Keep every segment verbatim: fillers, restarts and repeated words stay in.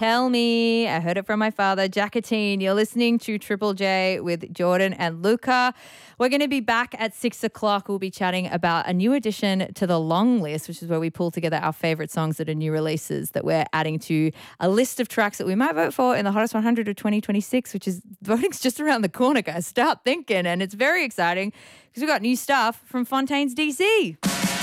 Tell Me. I heard it from my father, Jackatine. You're listening to Triple J with Jordan and Luca. We're going to be back at six o'clock. We'll be chatting about a new addition to the long list, which is where we pull together our favourite songs that are new releases that we're adding to a list of tracks that we might vote for in the Hottest one hundred of twenty twenty-six, which is voting's just around the corner, guys. Start thinking. And it's very exciting because we've got new stuff from Fontaines D C.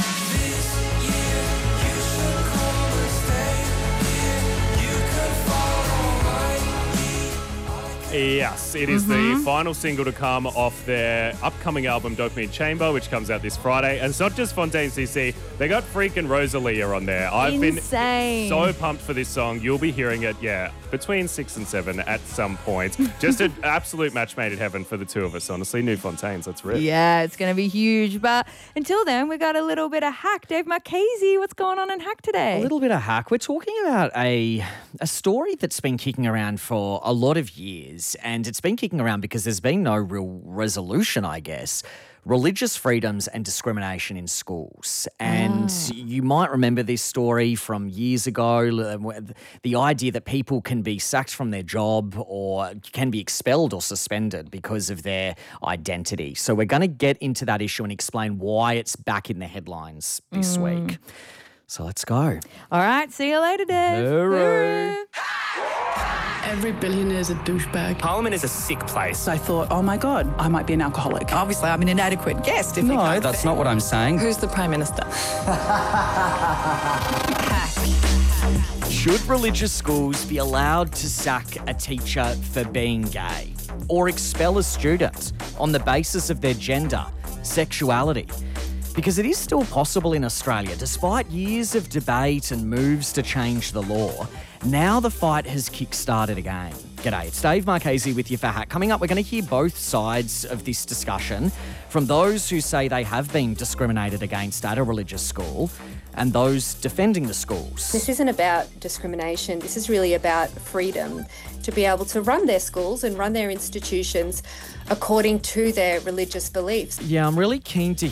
Yes, it is Mm-hmm. the final single to come off their upcoming album Dopamine Chamber, which comes out this Friday. And it's not just Fontaines D C, they got freaking Rosalia on there. I've Insane. been so pumped for this song. You'll be hearing it, yeah, between six and seven at some point. Just an absolute match made in heaven for the two of us, honestly. New Fontaines, that's real. Yeah, it's going to be huge. But until then, we got a little bit of Hack. Dave Marchese, what's going on in Hack today? A little bit of hack. We're talking about a a story that's been kicking around for a lot of years, and it's been kicking around because there's been no real resolution, I guess. Religious freedoms and discrimination in schools. And Ah. you might remember this story from years ago, the idea that people can be sacked from their job or can be expelled or suspended because of their identity. So we're going to get into that issue and explain why it's back in the headlines this Mm. week. So let's go. All right, see you later, Dave. Hooroo. Every billionaire's a douchebag. Parliament is a sick place. I thought, oh my God, I might be an alcoholic. Obviously, I'm an inadequate guest. If you No, can't that's say- not what I'm saying. Who's the Prime Minister? Should religious schools be allowed to sack a teacher for being gay or expel a student on the basis of their gender, sexuality? Because it is still possible in Australia, despite years of debate and moves to change the law. Now the fight has kick-started again. G'day, it's Dave Marchese with you for Hack. Coming up, we're going to hear both sides of this discussion, from those who say they have been discriminated against at a religious school and those defending the schools. This isn't about discrimination. This is really about freedom to be able to run their schools and run their institutions according to their religious beliefs. Yeah, I'm really keen to